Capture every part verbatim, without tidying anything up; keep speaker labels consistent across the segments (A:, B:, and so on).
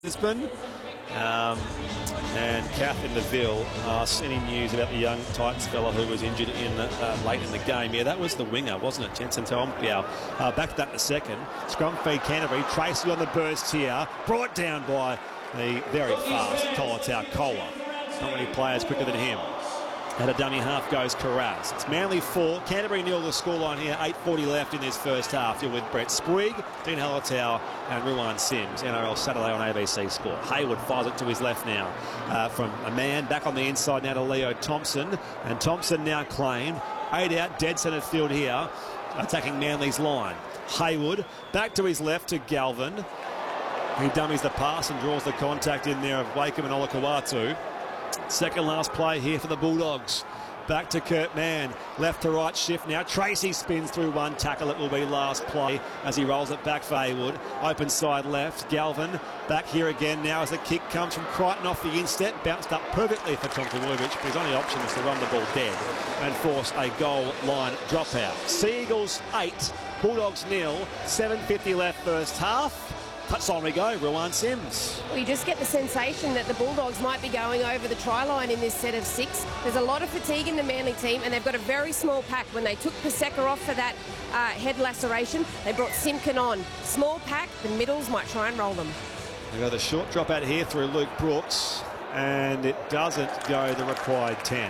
A: Brisbane. Um, and Kath in the Ville asks any news about the young Titans fella who was injured in the, uh, late in the game. Yeah, that was the winger, wasn't it, Jensen Tom? Yeah. Uh, back to that in a second. Scrum feed Canterbury. Tracy on the burst here. Brought down by the very fast Kolatau Kola. Not many players quicker than him. At a dummy half goes Carras. It's Manly four. Canterbury nil the scoreline here. eight forty left in this first half. You're with Brett Sprigg, Dean Hallertau and Ruan Sims. N R L Saturday on A B C Sport. Hayward fires it to his left now uh, from a man. Back on the inside now to Leo Thompson. And Thompson now claimed. Eight out, dead centre field here. Attacking Manly's line. Hayward back to his left to Galvin. He dummies the pass and draws the contact in there of Wakeham and Olakau'atu. Second last play here for the Bulldogs. Back to Kurt Mann. Left to right shift now. Tracy spins through one tackle. It will be last play as he rolls it back for Hayward. Open side left. Galvin back here again now as the kick comes from Crichton off the instep. Bounced up perfectly for Tom Trbojevic, but his only option is to run the ball dead and force a goal line dropout. Sea Eagles eight, Bulldogs nil. seven fifty left first half. Touchline we go, Ruan Sims.
B: Well, you just get the sensation that the Bulldogs might be going over the try line in this set of six. There's a lot of fatigue in the Manly team, and they've got a very small pack. When they took Paseka off for that uh, head laceration, they brought Simpkin on. Small pack, the middles might try and roll them.
A: They've got a short drop out here through Luke Brooks, and it doesn't go the required ten.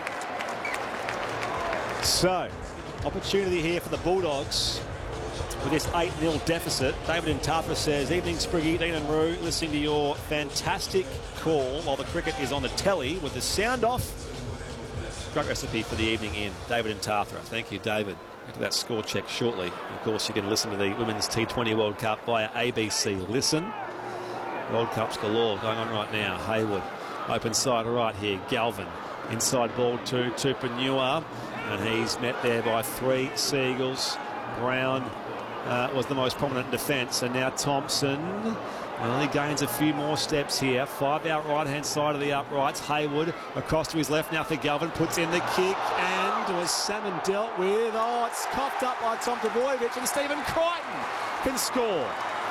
A: So, opportunity here for the Bulldogs. With this eight nil deficit, David Intathra says, evening Spriggy, Dean and Roo, listening to your fantastic call while the cricket is on the telly with the sound off. Great recipe for the evening in, David Intathra. Thank you, David. Get to that score check shortly. Of course, you can listen to the Women's T twenty World Cup via A B C Listen. World Cups galore going on right now. Hayward, open side right here, Galvin. Inside ball to Tupanua, and he's met there by three Sea Eagles. Brown Uh, was the most prominent in defence, and now Thompson well, he gains a few more steps here. Five out right hand side of the uprights. Hayward across to his left now for Galvin, puts in the kick, and was Salmon dealt with. Oh, it's coughed up by Tom Trbojevic, and Stephen Crichton can score.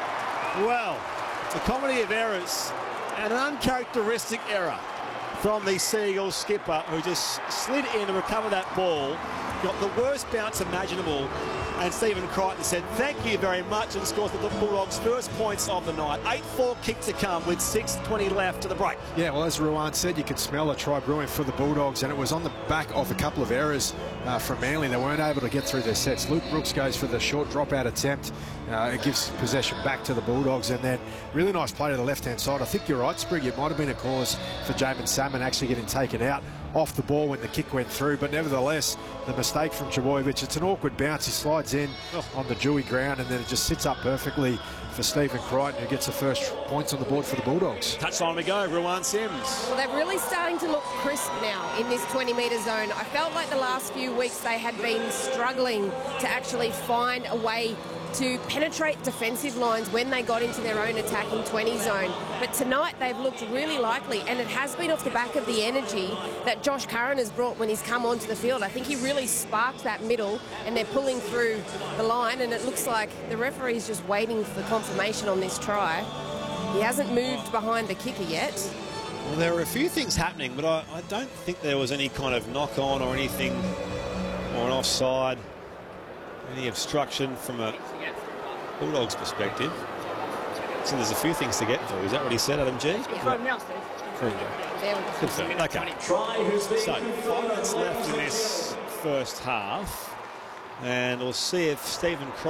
A: Well, it's a comedy of errors and an uncharacteristic error from the Sea Eagles skipper, who just slid in to recover that ball. Got the worst bounce imaginable, and Stephen Crichton said thank you very much and scores the Bulldogs' first points of the night. eight four kick to come with six twenty left to the break.
C: Yeah, well, as Ruan said, you could smell a try brewing for the Bulldogs, and it was on the back of a couple of errors uh, from Manly. They weren't able to get through their sets. Luke Brooks goes for the short dropout attempt. Uh, it gives possession back to the Bulldogs, and then really nice play to the left-hand side. I think you're right, Sprigg. It might have been a cause for Jamin Salmon actually getting taken out off the ball when the kick went through, but nevertheless, the mistake from Trbojevic. It's an awkward bounce. He slides in oh. on the dewy ground, and then it just sits up perfectly for Stephen Crichton, who gets the first points on the board for the Bulldogs.
A: Touchline we go, Ruan Sims.
B: Well, they're really starting to look crisp now in this twenty metre zone. I felt like the last few weeks they had been struggling to actually find a way to penetrate defensive lines when they got into their own attacking twenty zone. But tonight they've looked really likely, and it has been off the back of the energy that Josh Curran has brought when he's come onto the field. I think he really sparked that middle, and they're pulling through the line, and it looks like the referee's just waiting for confirmation on this try. He hasn't moved behind the kicker yet.
A: Well, there were a few things happening, but I, I don't think there was any kind of knock-on or anything, or an offside, any obstruction from a Bulldogs perspective. So there's a few things to get through. Is that what he said, Adam G?
B: Yeah.
A: Good thing. Okay. So five minutes left in this first half, and we'll see if Stephen Crichton